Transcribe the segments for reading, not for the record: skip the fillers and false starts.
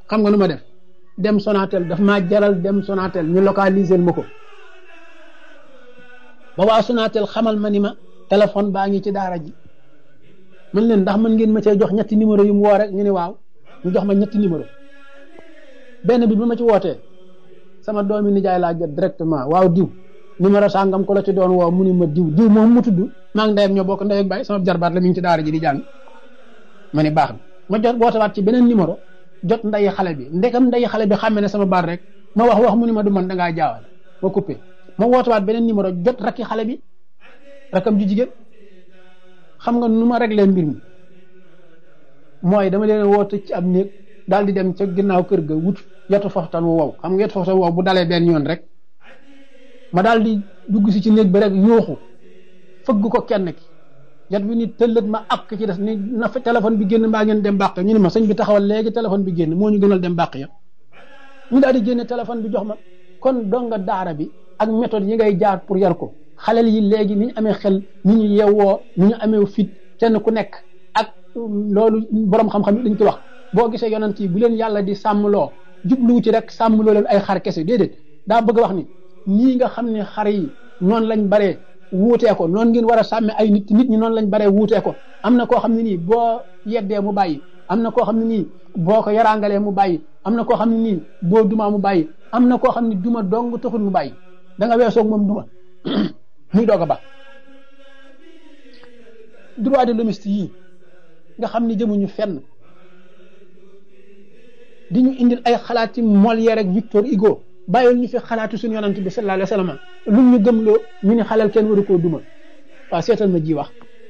xam nga nu ma def dem Sonatel daf maa jaral dem Sonatel ñu localiser ma ko ba waa Sonatel xamal ma ni ma téléphone baa ngi ci daara ji man leen ndax mën ngeen ma cee jox ñetti numéro yu mu woo rek ñu ne waaw ñu jox ma ñetti numéro benn bi ma ci wootee sama doomi nijaay laa jot directement waaw diw numéro sangam ko la ci doon woo mu ni ma diw moom mu tudd maa ngi ndeyam ñoo bokk ndey ak baay sama jarbaat la mi ngi ci daara ji di jàng ma ne baax na ma jot wootewaat ci beneen numéro jot ndeyi xale bi ndekam ndeyi xale bi xàmme ne sama baat rek ma wax mu ni ma du man da ngaa jaawal ma coupé ma wootewaat beneen numéro jot rakki xale bi rakam ju jigéen xam nga nu ma réglé mbir mi mooy dama leen woote ci ab néeg daal di dem ca ginnaaw kër ga wut yetu foftan wu wow xam nga yetu foftan wu wow bu dalee benn yoon rek ma daal di dugg si ci néeg bi rek yooxu fëgg ko kenn ki jot bi ni tëllët ma ak ci des ni na fa téléphone bi génn mbaa ngeen dem bàq ñu ne ma sëñ bi taxawal léegi téléphone bi génn moo ñu gënal dem bàq ya ñu daal di génne téléphone bi jox ma kon donga daara bi ak méthode yi ngay jaar pour yar ko xalel yi léegi ni ñu amee xel ni ñu yeewoo ni ñu amee fit kenn ku nekk ak loolu borom xam-xam yi dañ ci wax boo gisee yonent yi bu leen yàlla di sàmmloo jubluwu ci rek sàmmloo leen ay xar kese déedéet daa bëgg a wax ni ñii nga xam ne xar yi noonu lañ baree wuutee ko noonu ngeen war a sàmme ay nit ñi noonu lañ baree wuutee ko am na koo xam ne nii boo yeddee mu bàyyi am na koo xam ne nii boo ko yaraangalee mu bàyyi am na koo xam ne nii boo dumaa mu bàyyi am na koo xam ne duma dong taxul mu bàyyi da nga weesoog moom duma muy doog a ba droit de l'hommiste yii nga xam ni jëmuñu fenn di ñu indil ay xalaati Molière ak Victor Hugo bàyyil ñu fi xalaatu suñu yonent bi sallallahu alayhi wa sallam lu ñu gëmloo ñu ni xalal kenn waru koo duma waaw seetal ma ji wax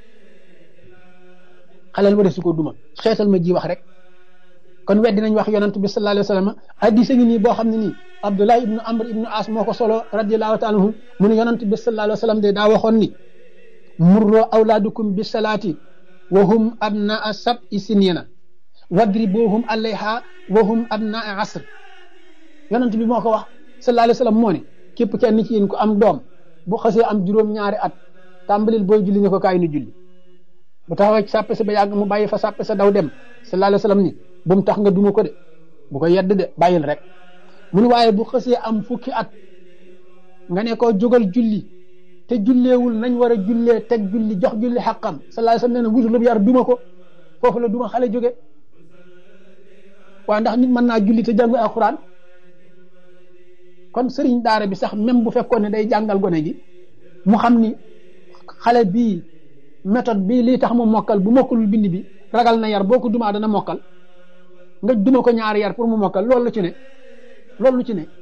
xalal waru su koo duma seetal ma ji wax rek kon weddi nañ wax yonent bi sallallahu alayhi wa sallam hadiis ngi nii boo xam ne nii Abdullah ibnu Amr ibnu As moo ko solo radiyallahu ta'ala anhu mu ne yonent bi sallallahu alayhi wa sallam de daa waxoon ni murroo awlaadukum bi salaati wa hum abnaa sab'i sinina wadribuhum alayha wa hum abnaa asr yonent bi moo ko wax sallallahu alayhi wa sallam moo ne képp kenn ci yéen ko am doom bu xasee am juróom-ñaari at tàmbalil booy julli ne ko kaay nu julli bu taxawee ci sàppe sa ba yàgg mu bàyyi fa sàppe sa daw dem sallallahu alayhi wa sallam ni bu mu tax nga duma ko de bu ko yedd de bàyyil rek mu ne waaye bu xasee am fukki at nga ne ko jógal julli te julleewul nañ war a jullee teg julli jox julli xaqam sallallahu alayhi wa sallam nee na wutul yar duma ko foofu la duma xale jóge waaw ndax nit mën naa julli te jàng alxuraan kon sëriñ daara bi sax même bu fekkoon ne day jàngal gone gi mu xam ni xale bii méthode bii lii tax mu mokkal bu mokkalul bind bi ragal na yar boo ko dumaa dana mokkal nga duma ko ñaari yar pour mu mokkal loolu ci ne loolu ci ne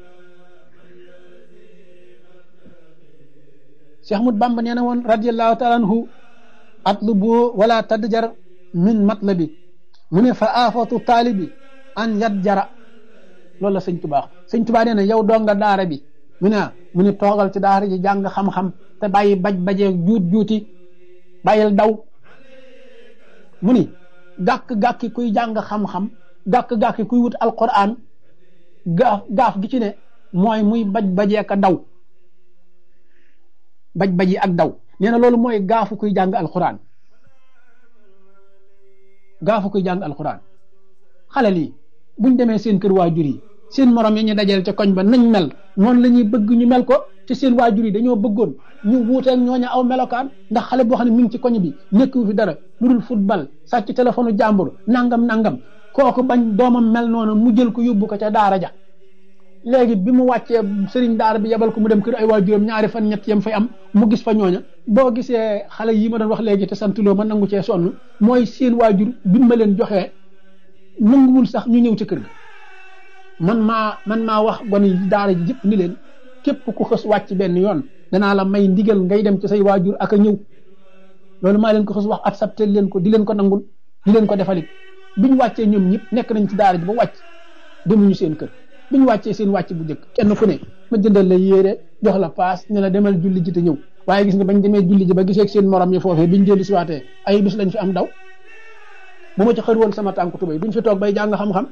Cheikh Ahmad Bamba nee na woon radiyallahu ta'ala anhu atlubu wala tadjar min matlabi mu ne fa afatu taalibi an yadjara loolu la sëñ Tuubaa nee na yow donga daara bi mu ne toogal ci daara ji jàng xam-xam te bàyyi bajee juuti bàyyil daw mu ni gàkk-gàkki kuy jàng xam-xam gàkk-gàkki kuy wut alquran gaaf gi ci ne mooy muy bajee ka daw baji ak daw nee na loolu mooy gaafu kuy jàng alquran xale yi buñ demee seen kër waajur yi seen morom yi ñu dajal ca koñ ba nañ mel noonu la ñuy bëgg ñu mel ko te seen waajur yi dañoo bëggoon ñu wuuteeg ñooñu aw melokaan ndax xale boo xam ne mi ngi ci koñ bi nekku fi dara lu dul football sàcc téléphone jàmbur nangam kooku bañ doomam mel noonu mu jël ko yóbbu ko ca daara ja léegi bi mu wàccee sëriñ daara bi yebal ko mu dem kër ay waajuram ñaari fan ñett yam fay am mu gis fa ñooña boo gisee xale yi ma doon wax léegi te santuloo ma nangu cee sonn mooy seen waajur bi ma leen joxee nanguwul sax ñu ñëw ci kër ga man maa wax gone yi daara ji jëpp ni leen képp ku xës wàcc benn yoon danaa la may ndigal ngay dem ci say waajur ak a ñëw loolu maa leen ko xës wax accepté leen ko di leen ko nangul di leen ko defalit biñ wàccee ñoom ñëpp nekk nañ ci daara ji ba wàcc demuñu seen kër biñ wàccee seen wàcc bu njëkk kenn ku ne ma jëndal la yére jox la paas ne la demal julli ji te ñëw waaye gis nga bañ demee julli ji ba gisee seen morom yi foofee biñ jëli siwaatee ay bis lañ fi am daw bu ma ci xër woon sama tànku tubéy duñ fi toog bay jàng xam-xam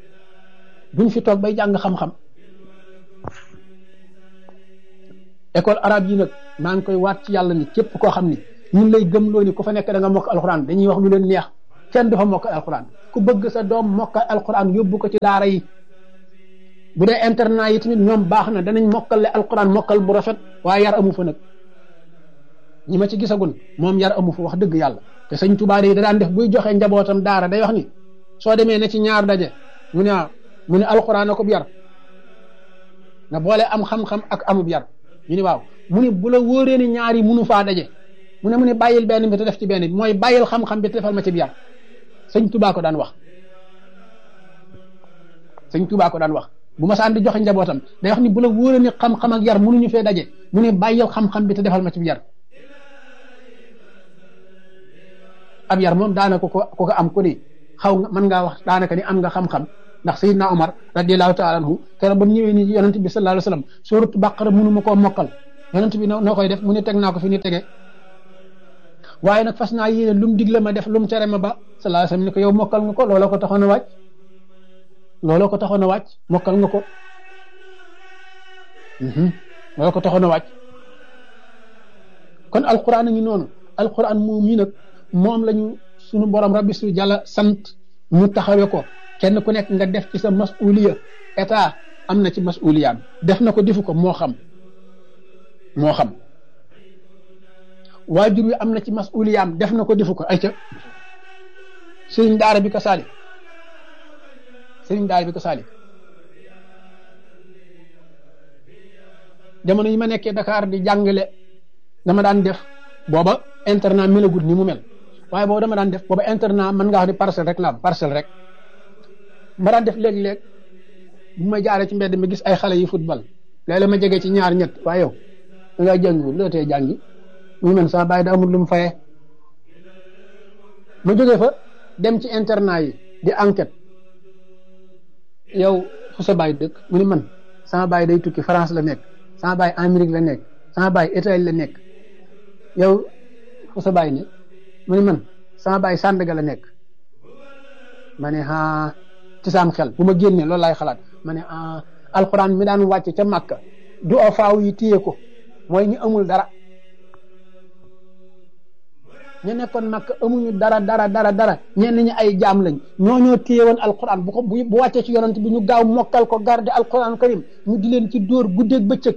école arabe yi nag maa ngi koy waat ci yàlla ni képp koo xam ni ñun lay gëmloo ni ku fa nekk da nga mokk alxuraan dañuy wax lu leen neex kenn du fa mokkal alquran ku bëgg sa doom mokkal alquran yóbbu ko ci daara yi bu dee internat yi tamit ñoom baax na danañ mokkal le alquran mokkal bu rafet waaye yar amu fa nag ñi ma ci gisagun moom yar amu fa wax dëgg yàlla te sëñ Tuubaa yi da daan def buy joxe njabootam daara day wax ni soo demee ne ci ñaar daje mu ne alquran akub yar nga boole am xam-xam ak amub yar ñu ni waaw mu ne bu la wóoree ni ñaar yi munu faa daje mu ne bàyyil benn bi te def ci benn bi mooy bàyyil xam-xam bi te defal ma ci yar sëñ Tuubaa ko daan wax sëñ Tuubaa ko daan wax bu ma saan di joxe njabootam day wax ni bu la wóoree ni xam-xam ak yar mënuñu fee daje mu ne bàyyil xam-xam bi te defal ma ci yar ab yar moom daanaka ko am ku ni xaw nga mën ngaa wax daanaka ni am nga xam-xam ndax Seydina Omar radiyallahu taala anhu keroog ba ñëwee ni yonent bi sallallahu alayhi wasallam suuratu Baqara mënu ma koo mokkal yonent bi noo koy def mu ne teg naa ko fi ni tege waaye nag fas naa yéene lu mu digle ma def lu mu tere ma ba sallallahu alayhi wasallam ni ko yow mokkal nga ko looloo ko taxoon a wàcc mokkal nga ko looloo ko taxoon a wàcc kon alquran a ngi noonu alquran moom yi nag moom lañu sunu borom rabbi su jàlla sant ñu taxawe ko kenn ku nekk nga def ci sa masuliya état am na ci masuliyaam def na ko defu ko moo xam waajur wi am na ci masuliyaam def na ko defu ko ayca sëriñ daara bi ko saali jamono yi ma nekkee Dakar di jàngale dama daan def booba internat melagut ni mu mel waaye boobu dama daan def booba internat mën ngaa wax ni parcelle rek la am parcelle rek ma daan def léeg-léeg bu ma jaaree ci mbedd mi gis ay xale yi football léeg-léeg ma jege ci ñaar ñett waaye yow da ngaa jàngiwul loo tee jàngi muy man sama bàyyi da amul lu mu fayee ma jógee fa dem ci internat yi di enquête yow fu sa bàyyi dëkk mu ni man sama bàyyi day tukki France la nekk sama bàyyi Amérique la nekk sama bàyyi Italie la nekk yow fu sa bàyyi ne mu ni man sama bàyyi Sandaga la nekk ma ne ci saam xel bu ma génnee loolu laay xalaat ma ne alxuraan mi daan wàcc ca Makka du o faaw yi téye ko mooy ñu amul dara ñu nekkoon Makka amuñu dara ñenn ñi ay jaam lañ ñoo téye woon alxuraan bu wàccee ci yonent bi ñu gaaw mokkal ko garder alxuraan karim ñu di leen ci dóor guddeeg bëccëg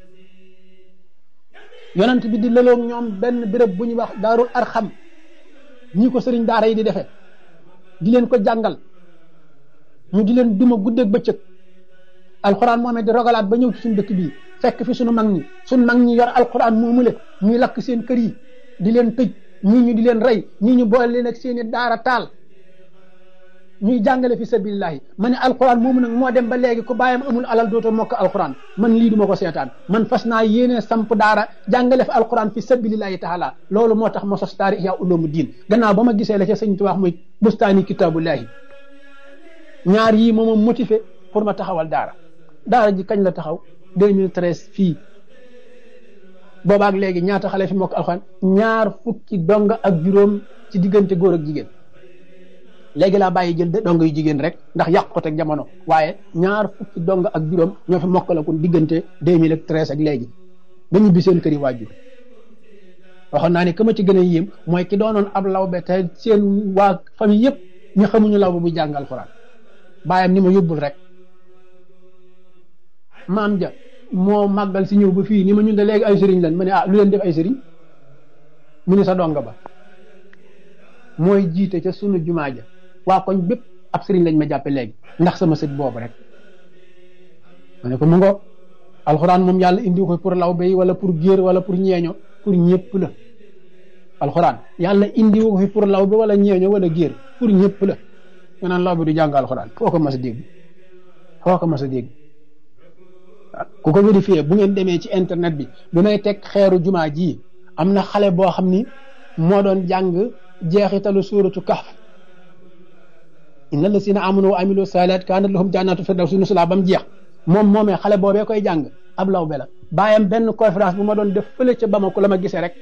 yonent bi di lëloog ñoom benn béréb bu ñuy wax daarul arxam ñi ko sëriñ daara yi di defee di leen ko jàngal ñu di leen duma guddeeg bëccëg alxuraan moomee di rogalaat ba ñëw ci suñu dëkk bii fekk fi suñu mag ñi yor alxuraan moomule ñuy lakk seen kër yi di leen tëj ñii ñu di leen rey ñii ñu boole leen ak seeni daara taal ñuy jàngale fi sabilillahi ma ne alxuraan moomu nag moo dem ba léegi ku bàyyam amul alal dootoo mokk alxuraan man lii duma ko seetaan man fas naa yéene samp daara jàngale fi alxuraan fi sabilillahi taala loolu moo tax ma sos daara Ihya Ulumuddin gannaaw ba ma gisee la ca sëñ Tuubaa muy bustaani kitaabullahi ñaar yii moom motivé pour ma taxawal daara ji kañ la taxaw 2013 fii boobaak léegi ñaata xale fi mokk alxuraan ñaar fukki donga ak juróom ci diggante góor ak jigéen léegi laa bàyyi jël donga yu jigéen rek ndax yàq ko teg jamono waaye ñaar fukki donga ak juróom ñoo fi mokkalakun diggante 2013 ak léegi ba ñibbi seen kër yi waajur waxoon naa ne ka ma ci gën a yéem mooy ki doonoon ab lawbe te seen waa famille yëpp ñu xamuñu lawbe bu jàng alxuraan bàyyam ni ma yóbbul rek maam ja moo màggal si ñëw ba fii ni ma ñun de léegi ay sëriñ lan ma ne lu leen def ay sëriñ mu ni sa donga ba mooy jiite ca sunu jumaa ja waa koñ bépp ab sëriñ lañ ma jàppe léegi ndax sama sët boobu rek ma ne ko mu ngoog alxuraan moom yàlla indi ko pour lawbe yi wala pour géer wala pour ñeeño pour ñëpp la alxuraan yàlla indi ko fi pour lawbe wala ñeeño wala géer pour ñëpp la nga naan lawbe du jàng alxuraan foo ko mas a dégg ku ko vérifié bu ngeen demee ci internet bi may teg xeeru jumaa ji am na xale boo xam ni moo doon jàng jeexitalu suuratu kahf inna lasina amanu wa amilu salat kanat lahum jannatu firdawsi nuzula ba mu jeex moomee xale boobee koy jàng ab lawbe la bàyyam benn conférence bu ma doon def fële ca Bamako la ma gisee rek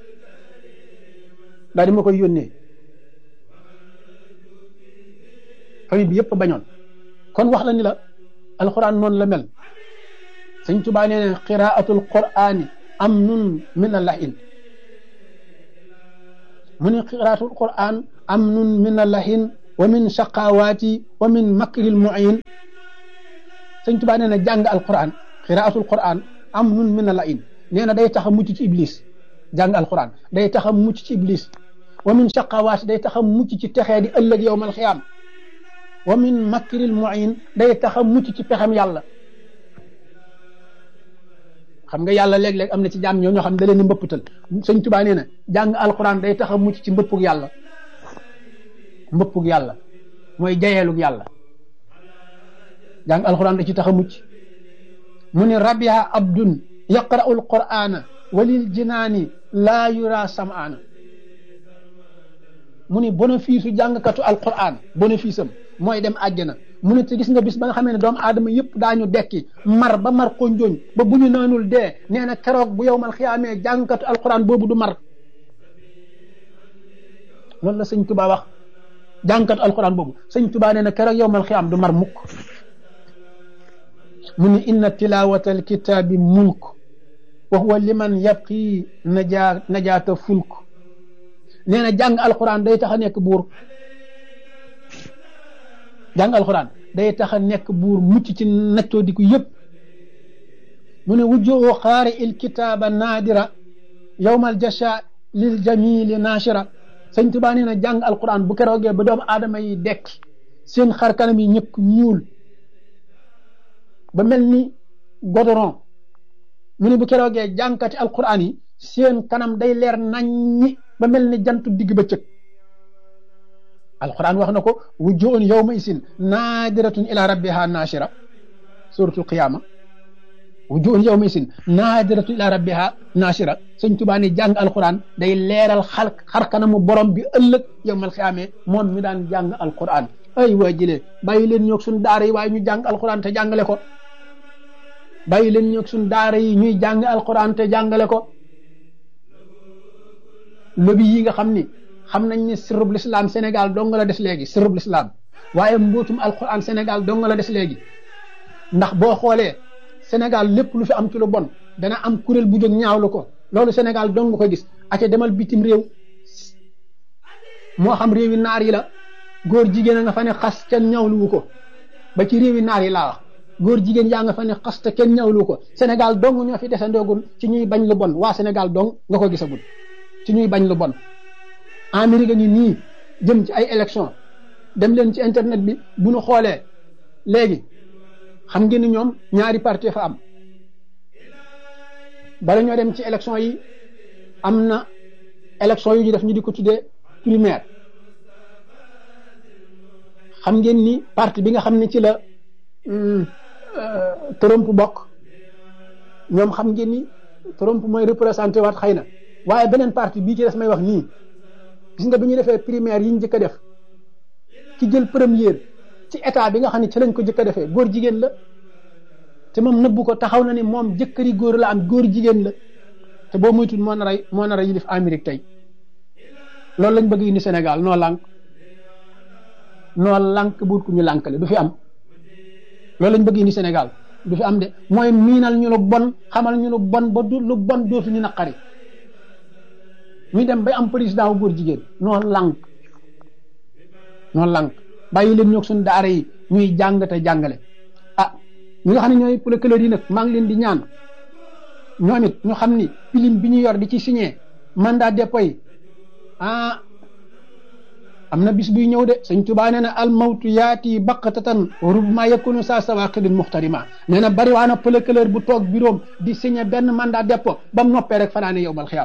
daal di ma koy yónnee famille bi yëpp bañoon kon wax la ni la alxuraan noonu la mel sëñ Tuubaa nee ne qiraatul qur'aani amnun min al-lahin mu ne qiraatul qur'aan amnun min allahin wa min shaqawaati wa min makril mu'in sëñ Tuubaa nee na jàng alquran qiraatul quran amnun min allahin nee na day tax a mucc ci iblis jàng alquran day tax a mucc ci iblis wa min shaqawaati day tax a mucc ci texee di ëllëg yawmal xiyaam wa min makril mu'in day tax a mucc ci pexem yàlla xam nga yàlla léeg-léeg am na ci jaam ñoo xam ne da leen di mbëpputal sëñ Tuubaa nee na jàng alquran day tax a mucc ci mbëppug yàlla mooy jayeelug yàlla jàng alquran da ci tax a mucc mu ne rabiha abdun yaqra'u alqur'ana walil jinaani laa yura sam'ana mu ni bénéfice u jàngkatu alquran bénéfice am mooy dem àjjana mu ne te gis nga bis ba nga xamee ne doomu aadama yëpp daañu dekki mar ba mar konjooñ ba bu ñu naanul dee nee na keroog bu yowmal xiyaamee jàngkatu alquran boobu du mar loolu la sëñ Tuubaa wax jàngkatu alquran boobu sëñ Tuubaa nee na keroog yowmal xiyaam du mar mukk mu ne inna tilawata alkitaabi mulk wa huwa liman yabqi najaata fulk nee na jàng alquran day tax a nekk buur jàng alquran day tax a nekk buur mucc ci naccoo di ko yëpp mu ne wujjoo xaari il kitaaba naadira yowmal jasha lil jamili naashira sëñ Tuubaa nee na jàng alquran bu keroogee ba doomu aadama yi dekk seen xar kanam yi ñëkk ñuul ba mel ni godoron mu ne bu keroogee jàngkati alquran yi seen kanam day leer naññi ba mel ni jantu digg ba cëg alquran wax na ko wujjuun yawma isin naadiratun ila rabbiha naashira suratul qiyama wujjuun yawma isin naadiratun ila rabbiha naashira sëñ Tuubaa ne jàng alquran day leeral xar kanamu borom bi ëllëg yawmal qiyaama moom mi daan jàng alquran ay waa jëlee bàyyi leen ñoog suñ daara yi waaye ñu jàng alquran te jàngale ko bàyyi leen ñoog suñ daara yi ñuy jàng alquran te jàngale ko lobi yi nga xam ni xam nañ ne sirrub l'islam Sénégal dong la des léegi sirrub l'islam waaye mbootum alquran Sénégal dong la des léegi ndax boo xoolee Sénégal lépp lu fi am ci lu bon dana am kuréel bu jóg ñaawlu ko loolu Sénégal dong nga koy gis aca demal bitim réew moo xam réewi naar yi la góor jigéen a nga fa ne xas kenn ñaawluwu ko ba ci réewi naar yi laa wax góor jigéen yaa nga fa ne xas te kenn ñaawluwu ko Sénégal dong ñoo fi desandoogul ci ñuy bañ lu bon waa Sénégal dong nga ko gisagul ci ñuy bañ lu bon Amérique ngi nii jëm ci ay élection dem leen ci internet bi bu ñu xoolee léegi xam ngeen ni ñoom ñaari parti fa am bala ñoo dem ci élection yi am na élection yu ñu def ñu di ko tuddee primaire xam ngeen ni parti bi nga xam ne ci la Trump bokk ñoom xam ngeen ni Trump mooy représenté waat xëy na waaye beneen parti bii ci des may wax nii gis nga bi ñu defee primaire yi ñu njëkk a def ci jël première ci état bi nga xam ne ci lañ ko njëkk a defee góor jigéen la te moom nëbbu ko taxaw na ni moom jëkkëri góor la am góor jigéen la te boo muytul moo nar a yilif Amérique tey loolu lañ bëgg indi Sénégal noo lànk buut ku ñu lànkale du fi am loolu lañ bëgg indi Sénégal du fi am de mooy miinal ñu lu bon xamal ñu lu bon ba du lu bon dootu ñu naqari ñu dem bay am président wu góor jigéen noonu lànk bàyyi leen ñoog suñu daara yi ñuy jàng te jàngale ah ñi nga xam ne ñooy procureur yi nag maa ngi leen di ñaan ñoom it ñu xam ni pilim bi ñu yor di ci signé mandat dépôt yi am na bis buy ñëw de sëñ Tuubaa nee na al mawtu yaati baqatatan rubma yakunu sa sawaqidin muxtarima nee na bari waa na procureur bu toog bureau di signé benn mandat dépôt ba mu noppee rek fanaane yowmal xiyaam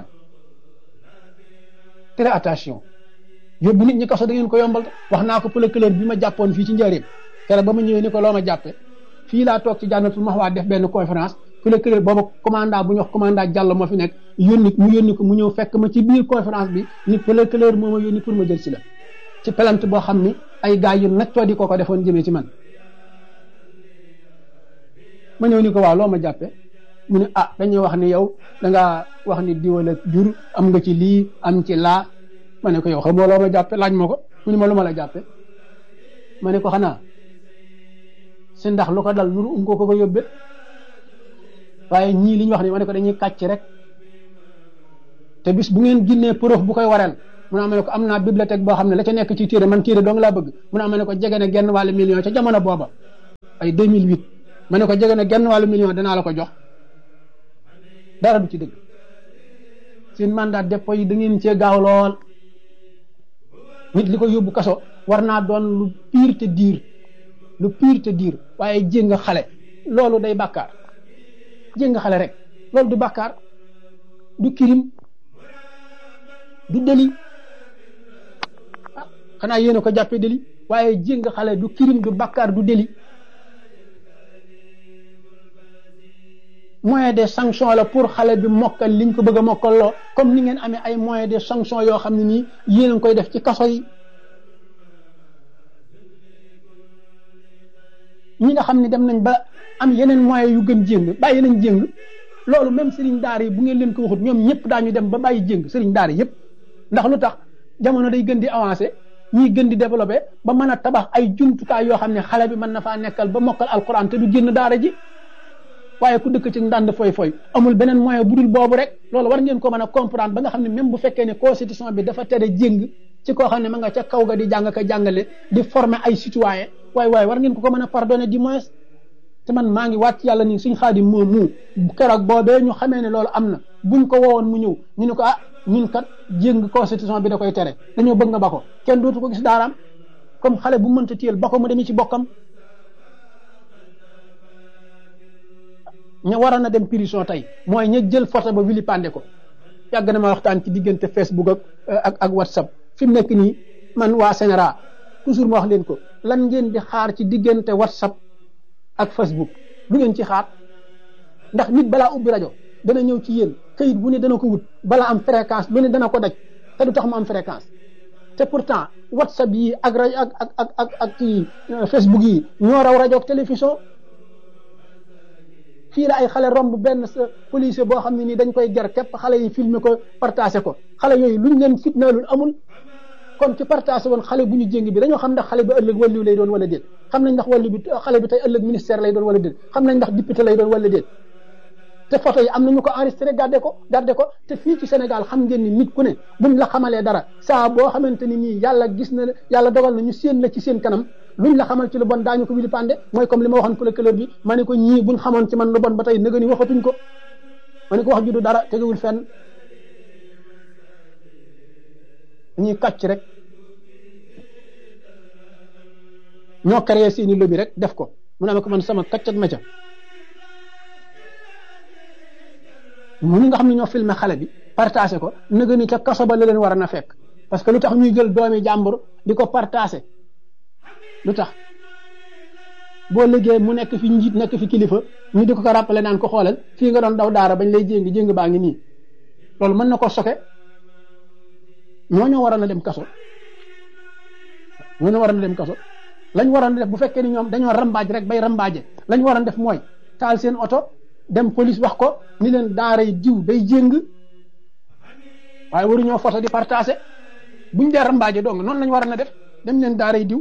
très attention yóbbu nit ñi kaso da ngeen ko yombal wax naa ko procureur bi ma jàppoon fii ci njëriñ keroog ba ma ñëwee ni ko loo ma jàppe fii laa toog ci Jannatul Mahwa def benn conférence procureur booba commandant bu ñu wax commandant Diallo moo fi nekk yónni ko mu ñëw fekk ma ci biir conférence bi ni procureur moo ma yónni pour ma jël si la ci plainte boo xam ni ay gars yu naccoo di ko defoon jëmee ci man ma ñëw ni ko waaw loo ma jàppe mu ne dañuy wax ni yow da ngaa wax ni diwala jur am nga ci lii am ci laa ma ne ko yow xamoo loo ma jàppe laaj ma ko mu ne ma lu ma la jàppe ma ne ko xanaa si ndax lu ko dal nuru ko yóbbe waaye ñii li ñu wax ni ma ne ko dañuy kàcc rek te bis bu ngeen ginnee preuve bu koy wareel mu ne ma ne ko am naa bibliothèque boo xam ne la ca nekk ci téere man téere dong laa bëgg mu ne ma ne ko jege na genn wàllu million ca jamono booba ay 2008 ma ne ko jege na genn wàllu million danaa la ko jox dara du ci dëgg seen mandat dépôt yi da ngeen cee gaaw lool nit li ko yóbbu kaso war naa doon lu pire te diir waaye jéng xale loolu day bàkkaar jéng xale rek loolu du bàkkaar du kirim du délit xanaa yéen a ko jàppee délit waaye jéng xale du kirim du bàkkaar du délit moyen de sanction la pour xale bi mokkal liñ ko bëgg a mokkal loo comme ni ngeen amee ay moyen de sanction yoo xam ne nii yéen a ngi koy def ci kaso yi ñi nga xam ne dem nañ ba am yeneen moyen yu gën jéng bàyyi nañ jéng loolu même sëriñ daara yi bu ngeen leen ko waxut ñoom ñëpp daañu dem ba bàyyi jéng sëriñ daara yëpp ndax lu tax jamono day gën di avancé ñii gën di développé ba mën a tabax ay jumtukaay yoo xam ne xale bi mën na faa nekkal ba mokkal alquran te du génn daara ji waaye ku dëkk ci ndànd foy amul beneen moyen bu dul boobu rek loolu war ngeen ko mën a comprendre ba nga xam ne même bu fekkee ne constitution bi dafa tere jéng ci koo xam ne ma nga ca kaw ga di jàng ka jàngale di former ay citoyen waaye war ngeen ko mën a pardonner du moins te man maa ngi wàcc yàlla ni suñ Xaadim moom mu keroog boobee ñu xamee ne loolu am na buñ ko woowoon mu ñëw ñu ne ko ñun kat jéng constitution bi da koy tere dañoo bëgg nga ba ko kenn dootu ko gis daaraam comme xale bu mënta téyel ba ko mu demee ci bokkam ña waroon a dem prison tey mooy ña jël photo ba wili pande ko yàgg na ma waxtaan ci diggante Facebook ak WhatsApp fi mu nekk nii man waa Sénégal toujours ma wax leen ko lan ngeen di xaar ci diggante WhatsApp ak Facebook lu ngeen ci xaar ndax nit balaa ubbi rajo dana ñëw ci yéen këyit bu ne dana ko wut balaa am fréquence lu ne dana ko daj te du tax mu am fréquence te pourtant WhatsApp yi ak rajo ak ci Facebook yi ñoo raw rajo ak télévision fii la ay xale romb benn policier boo xam ne nii dañ koy ger képp xale yi filmer ko partagé ko xale yooyu luñ leen fitnaalul amul kon ci partagé woon xale bu ñu jéng bi dañoo xam ndax xale bi ëllëg wàllu lay doon wala déet xam nañ ndax wàllu bi xale bi tey ëllëg ministère lay doon wala déet xam nañ ndax député lay doon wala déet te photo yi am nañu ko enregistré garder ko te fii ci Sénégal xam ngeen ni nit ku ne buñ la xamalee dara saa boo xamante ni nii yàlla gis na yàlla dogal na ñu séen la ci seen kanam luñ la xamal ci lu bon daañu ko wili pande mooy comme li ma waxoon procureur bi ma ne ko ñii buñ xamoon ci man lu bon ba tey nëga ni waxatuñ ko ma ne ko wax ju du dara tegewul fenn ñuy kàcc rek ñoo créé seeni lobby rek def ko mu ne ko man sama kàccat ma ca mu nga xam ne ñoo filmé xale bi partagé ko nëga ni ca kaso ba la leen war a na fekk parce que lu tax ñuy jël doomi jàmbur di ko partagé lu tax boo liggéey mu nekk fi njiit nekk fi kilifa ñu di ko rappelé naan ko xoolal fii nga doon daw daara bañ lay jéng baa ngi nii loolu mën na ko soke ñoo waroon a dem kaso lañ waroon a def bu fekkee ni ñoom dañoo rambaaj rek bay rambaaje lañ waroon def mooy taal seen oto dem police wax ko ni leen daaray diw day jéng waaye waruñoo photo di partagé buñ dee rambaaje dong noonu lañ waroon a def dem leen daaray diw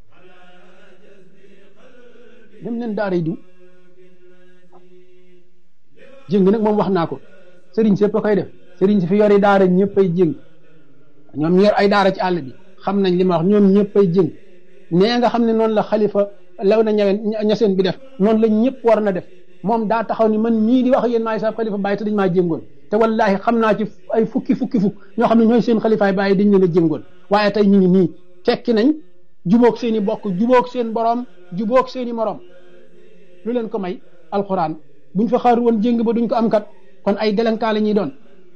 jéng nag moom wax naa ko sëriñ si yëpp a koy def sëriñ si fi yori daara ñëpp ay jéng ñoom ñu yor ay daara ci àll bi xam nañ li ma wax ñoom ñëpp ay jéng nee nga xam ne noonu la xalifa law na ñaseen bi def noonu la ñëpp war na def moom daa taxaw ni man ñii di wax yéen maay sa xalifa bàyyi te dañ maa jéngoon te wallahi xam naa ci ay fukki ñoo xam ne ñooy seen xalifaay bàyyi dañ leen a jéngoon waaye tey ñu ngi nii tekki nañ jubóog seen i bokk jubóog seen borom jubóog seen i morom lu leen ko may alxuraan buñ fa xaaru woon jéng ba duñ ko am kat kon ay délinquant la ñuy doon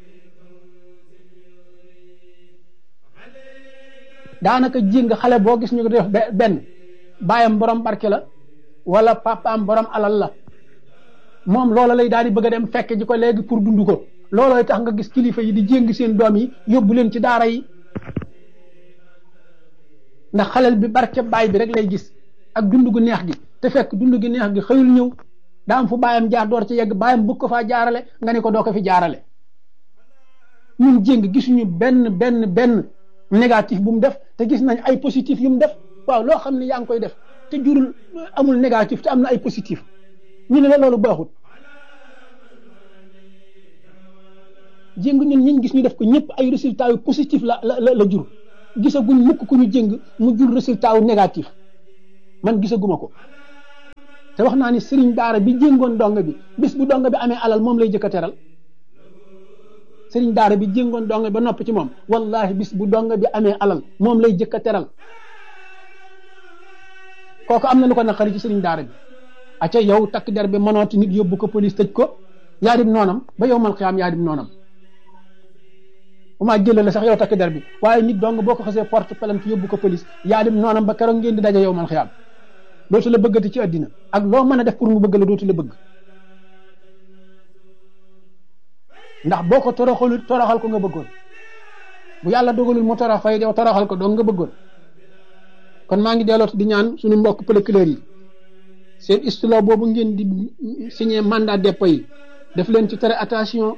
daanaka jéng xale boo gis ñu ko def benn baayam borom barke la wala papaam borom alal la moom loola lay daal di bëgg a dem fekk ji ko léegi pour dund ko loolooy tax nga gis kilifa yi di jéng seen doom yi yóbbu leen ci daara yi ndax xalel bi barke baay bi rek lay gis ak dund gu neex gi te fekk dund gi neex gi xëyul ñëw daa am fu baayam jaar door ci yegg baayam bëgg ko faa jaarale nga ne ko doo ko fi jaarale ñun jéng gisuñu benn négatif bu mu def te gis nañ ay positif yu mu def waaw loo xam ne yaa ngi koy def te jurul amul négatif te am na ay positif ñu ne la loolu baaxut jéng ñun ñiñ gis ñu def ko ñëpp ay résultats yu positif la jur gisaguñ mukk ku ñu jéng mu jur résultat yu négatif man gisaguma ko te wax naa ni sëriñ daara bi jéngoon donga bi bis bu donga bi amee alal moom lay jëkk a teral sëriñ daara bi jéngoon donga ba nopp ci moom wallahi bis bu donga bi amee alal moom lay jëkk a teral kooku am na lu ko naqari ci sëriñ daara bi aca yow takk der bi mënooti nit yóbbu ko police tëj ko yaa dim noonam ba yow mal xiyaam yaa dim noonam bu maa jëlee la sax yow takk der bi waaye nit dong boo ko xasee porte plainte yóbbu ko police yaa dim noonam ba keroog ngeen di daje yow mal xiyaam dootu la bëggati ci àddina ak loo mën a def pour mu bëgg la dootu la bëgg ndax boo ko toroxal ko nga bëggoon bu yàlla dogalul mu torox fay yow toroxal ko dong nga bëggoon kon maa ngi dellooti di ñaan suñu mbokk procureur yi seen istilo boobu ngeen di signé mandat dépôt yi def leen ci très attention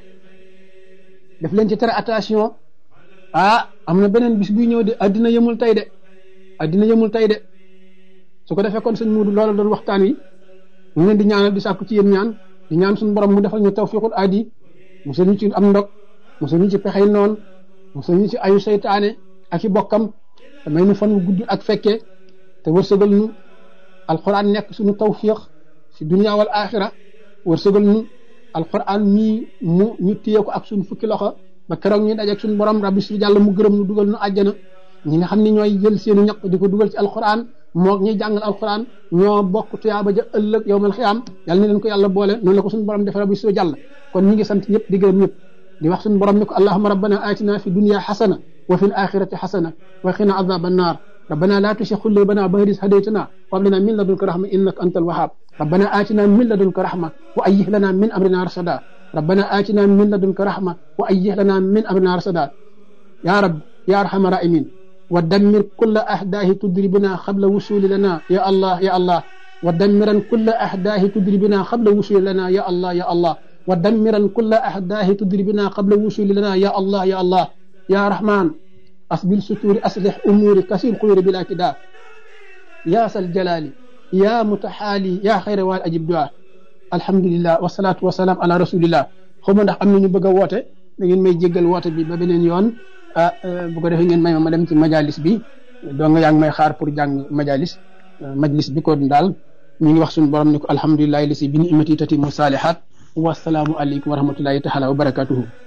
am na beneen bis buy ñëw de àddina yëmul tey de su ko defee kon sëñ Muudu loola doon waxtaan wi ñu leen di ñaanal di sàkku ci yéen ñaan di ñaan suñu borom mu defal ñu tawfiqul aadi musal ñu ci am ndog musal ñu ci pexey noon musal ñu ci ayu seytaane ak i bokkam te may nu fan wu gudd ak fekkee te wërsëgal ñu alquran nekk suñu tawfiq fi dunya wal axira wërsëgal ñu alquran mii mu ñu téye ko ak suñu fukki loxo ba keroog ñu dajeeg suñu borom rabbi su jàll mu gërëm ñu dugal ñu àjjana ñi nga xam ne ñooy jël seenu ñaq di ko dugal ci alquran moo ñuy jàngal alquran ñoo bokk tuyaaba ja ëllëg yawmal xiyaam yàlla na leen ko yàlla boole noonu la ko suñu borom defee rabbi su jàll kon ñi ngi sant ñëpp di gërëm ñëpp di wax suñu borom ni ko allahumma rabbana atina fi dunya xasana wa fil axirati xasana wa qina azaba annar ربنا لا تشيخ قلوبنا بعد إذ هديتنا وهب لنا من لدنك رحمة إنك أنت الوهاب ربنا آتنا من لدنك رحمة وأيه لنا من أمرنا رشدا ربنا آتنا من لدنك رحمة وأيه لنا من أمرنا رشدا يا رب يا أرحم الراحمين ودمر كل أحداه تدربنا قبل وصول لنا يا الله يا الله ودمرا كل أحداه تدربنا قبل وصول لنا يا الله يا الله ودمرا كل أحداه تدربنا قبل وصول لنا يا الله يا الله يا رحمن أسبل ستور أصلح أموري كسير خير بلا كدا يا ذا الجلال يا متحالي يا خير وال أجب دعاء الحمد لله والصلاة والسلام على رسول الله خم ndax am nañu bëgg woote da ngeen may jéggal woote bi ba beneen yoon bu ko defee ngeen may ma dem ci majalis bi do nga yaa ngi may xaar pour jàng majalis majlis bi ko daal ñu ngi wax suñu borom ni ko alhamdulillahi lasi bi ni'mati tatimu salihat wa assalamu alaykum wa rahmatullahi ta'ala wa barakatuhu